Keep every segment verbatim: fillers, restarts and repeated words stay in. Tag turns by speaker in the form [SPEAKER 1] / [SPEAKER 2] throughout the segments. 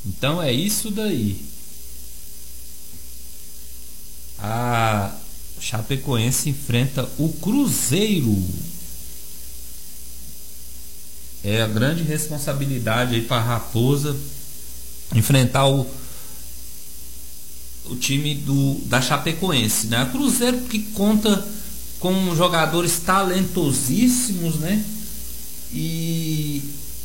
[SPEAKER 1] Então é isso daí. A Chapecoense enfrenta o Cruzeiro. É a grande responsabilidade aí para a Raposa enfrentar o, o time do, da Chapecoense, né? O Cruzeiro que conta com jogadores talentosíssimos, né? E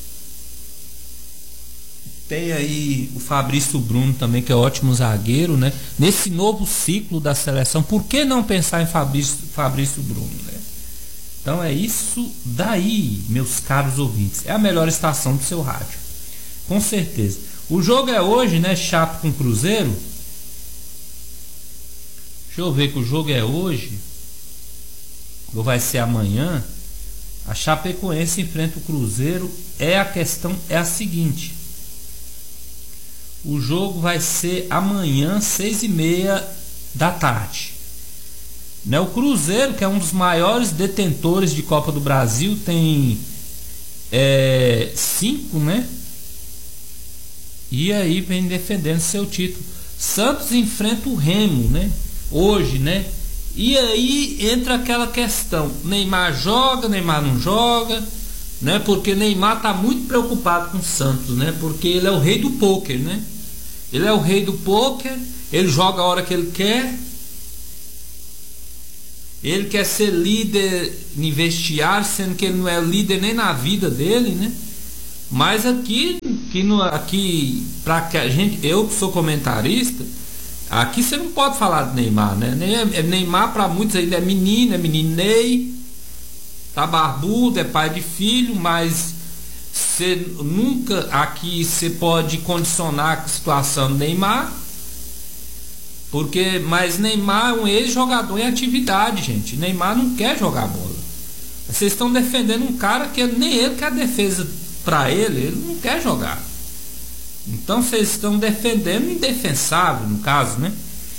[SPEAKER 1] tem aí o Fabrício Bruno também, que é ótimo zagueiro, né? Nesse novo ciclo da seleção, por que não pensar em Fabrício, Fabrício Bruno, né? Então é isso daí, meus caros ouvintes. É a melhor estação do seu rádio, com certeza. O jogo é hoje, né? Chape com Cruzeiro. Deixa eu ver que o jogo é hoje, ou vai ser amanhã. A Chapecoense enfrenta o Cruzeiro. É a questão é a seguinte: o jogo vai ser amanhã, seis e meia da tarde. Né, o Cruzeiro, que é um dos maiores detentores de Copa do Brasil, tem é, cinco, né? E aí vem defendendo seu título. Santos enfrenta o Remo, né? Hoje, né? E aí entra aquela questão: Neymar joga, Neymar não joga, né? Porque Neymar tá muito preocupado com o Santos, né? Porque ele é o rei do pôquer, né? Ele é o rei do pôquer, ele joga a hora que ele quer. Ele quer ser líder em vestiário, sendo que ele não é líder nem na vida dele, né? Mas aqui, aqui, no, aqui pra que a gente, eu que sou comentarista, aqui você não pode falar de Neymar, né? Neymar para muitos ainda é menino, é menino Ney, tá barbudo, é pai de filho, mas você nunca aqui você pode condicionar a situação do Neymar. Porque, mas Neymar é um ex-jogador em atividade, gente. Neymar não quer jogar bola. Vocês estão defendendo um cara que nem ele quer defesa pra ele, ele não quer jogar. Então vocês estão defendendo o indefensável, no caso, né?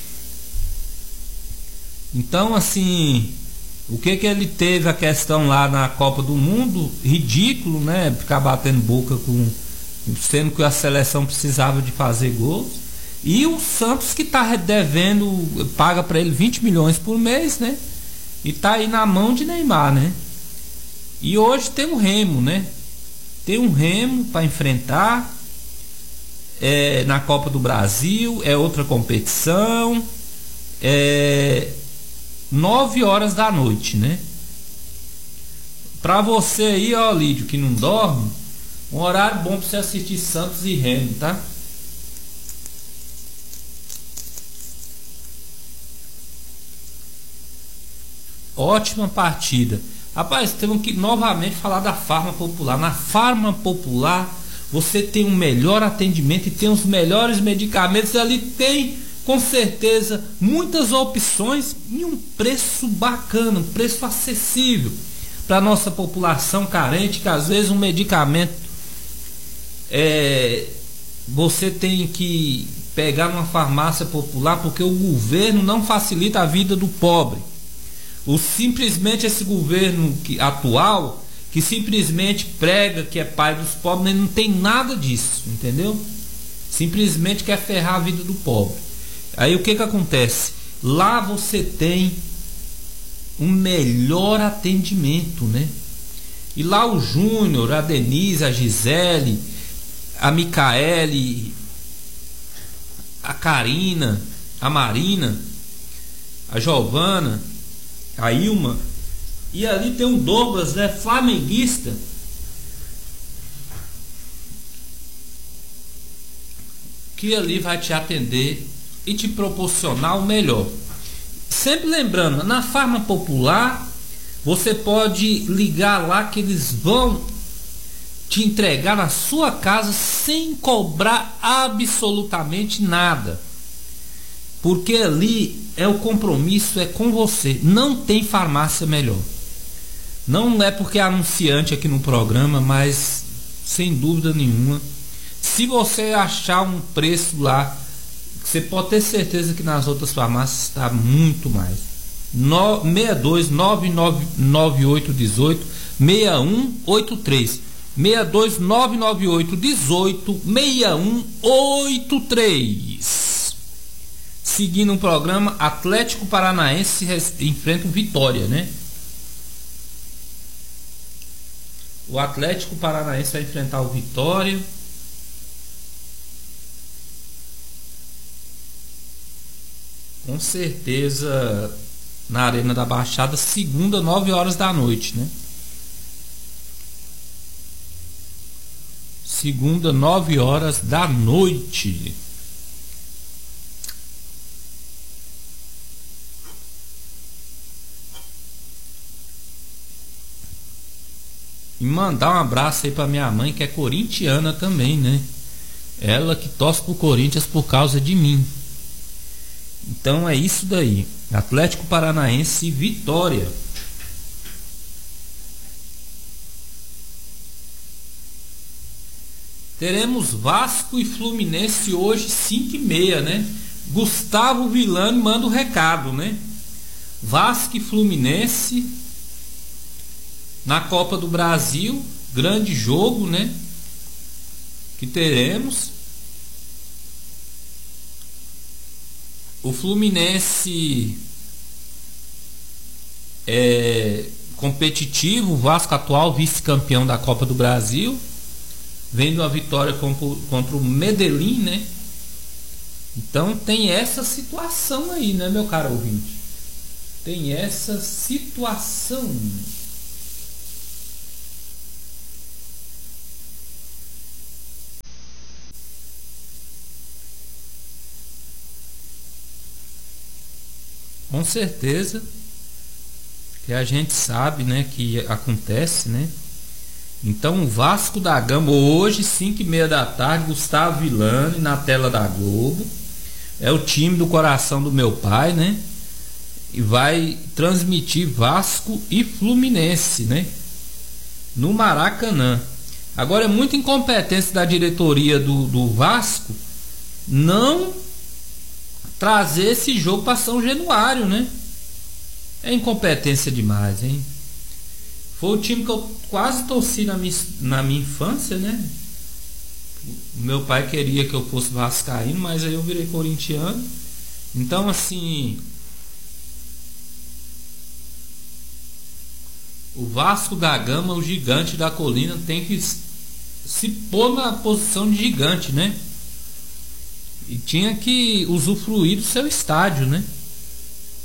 [SPEAKER 1] Então, assim, o que que ele teve a questão lá na Copa do Mundo? Ridículo, né? Ficar batendo boca com... sendo que a seleção precisava de fazer gols. E o Santos, que tá devendo, paga para ele vinte milhões por mês, né? E tá aí na mão de Neymar, né? E hoje tem um Remo, né? Tem um Remo para enfrentar é, na Copa do Brasil. É outra competição. É nove horas da noite, né? Pra você aí, ó, Lídio, que não dorme, um horário bom pra você assistir Santos e Remo, tá? Ótima partida. Rapaz, temos que novamente falar da Farma Popular. Na Farma Popular você tem um melhor atendimento e tem os melhores medicamentos. Ali tem, com certeza, muitas opções e um preço bacana, um preço acessível para a nossa população carente, que às vezes um medicamento é, você tem que pegar numa farmácia popular porque o governo não facilita a vida do pobre. O, simplesmente esse governo que, atual, que simplesmente prega que é pai dos pobres, não tem nada disso, entendeu? Simplesmente quer ferrar a vida do pobre. Aí o que que acontece? Lá você tem um melhor atendimento, né? E lá o Júnior, a Denise, a Gisele, a Micaele, a Karina, a Marina, a Giovana, a Ilma, e ali tem um Douglas, né, flamenguista, que ali vai te atender e te proporcionar o melhor. Sempre lembrando, na Farma Popular você pode ligar lá que eles vão te entregar na sua casa sem cobrar absolutamente nada. Porque ali é o compromisso, é com você. Não tem farmácia melhor. Não é porque é anunciante aqui no programa, mas sem dúvida nenhuma, se você achar um preço lá, você pode ter certeza que nas outras farmácias está muito mais. seis dois nove nove nove oito um oito seis um oito três. seis dois nove nove oito um oito seis um oito três. Seguindo o programa, Atlético Paranaense enfrenta o Vitória, né? O Atlético Paranaense vai enfrentar o Vitória. Com certeza na Arena da Baixada, segunda, nove horas da noite, né? Segunda, nove horas da noite. E mandar um abraço aí pra minha mãe, que é corintiana também, né? Ela que torce pro Corinthians por causa de mim. Então é isso daí. Atlético Paranaense e Vitória. Teremos Vasco e Fluminense hoje, cinco e meia, né? Gustavo Villani manda o recado, né? Vasco e Fluminense na Copa do Brasil. Grande jogo, né? Que teremos. O Fluminense é competitivo, o Vasco atual vice-campeão da Copa do Brasil, vem de uma vitória contra o Medellín, né? Então tem essa situação aí, né, meu caro ouvinte? Tem essa situação. Com certeza que a gente sabe, né, que acontece, né? Então o Vasco da Gama hoje, cinco e meia da tarde, Gustavo Villani na tela da Globo. É o time do coração do meu pai, né? E vai transmitir Vasco e Fluminense, né? No Maracanã. Agora é muita incompetência da diretoria do, do Vasco não trazer esse jogo para São Januário, né? É incompetência demais, hein? Foi o time que eu quase torci na minha, na minha infância, né? Meu pai queria que eu fosse vascaíno, mas aí eu virei corintiano. Então, assim, o Vasco da Gama, o gigante da colina, tem que se pôr na posição de gigante, né? E tinha que usufruir do seu estádio, né?